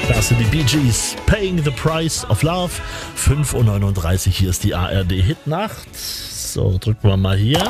Das sind die Bee Gees, Paying the Price of Love, 5:39 Uhr, hier ist die ARD-Hitnacht. So, drücken wir mal hier.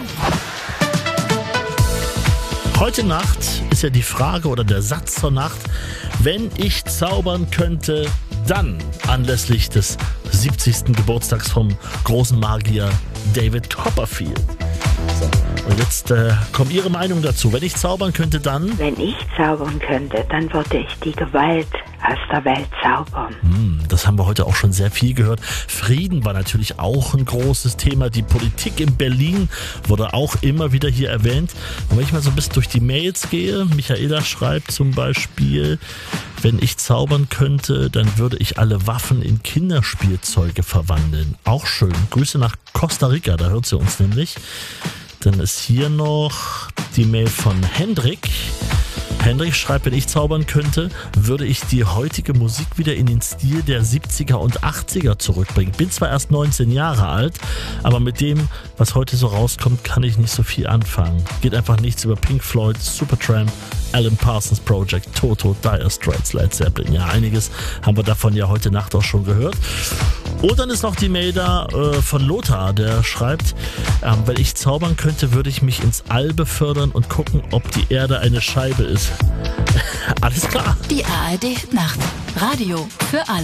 Heute Nacht ist ja die Frage oder der Satz zur Nacht: Wenn ich zaubern könnte, dann anlässlich des 70. Geburtstags vom großen Magier David Copperfield. So, und jetzt kommt Ihre Meinung dazu. Wenn ich zaubern könnte, dann? Wenn ich zaubern könnte, dann würde ich die Gewalt aus der Welt zaubern. Das haben wir heute auch schon sehr viel gehört. Frieden war natürlich auch ein großes Thema. Die Politik in Berlin wurde auch immer wieder hier erwähnt. Und wenn ich mal so ein bisschen durch die Mails gehe, Michaela schreibt zum Beispiel: Wenn ich zaubern könnte, dann würde ich alle Waffen in Kinderspielzeuge verwandeln. Auch schön. Grüße nach Costa Rica, da hört sie uns nämlich. Dann ist hier noch die Mail von Hendrik. Hendrik schreibt: Wenn ich zaubern könnte, würde ich die heutige Musik wieder in den Stil der 70er und 80er zurückbringen. Bin zwar erst 19 Jahre alt, aber mit dem, was heute so rauskommt, kann ich nicht so viel anfangen. Geht einfach nichts über Pink Floyd, Supertramp, Alan Parsons Project, Toto, Dire Straits, Led Zeppelin. Ja, einiges haben wir davon ja heute Nacht auch schon gehört. Und dann ist noch die Mail da von Lothar, der schreibt: Wenn ich zaubern könnte, würde ich mich ins All befördern und gucken, ob die Erde eine Scheibe ist. Alles klar. Die ARD-Hitnacht. Radio für alle.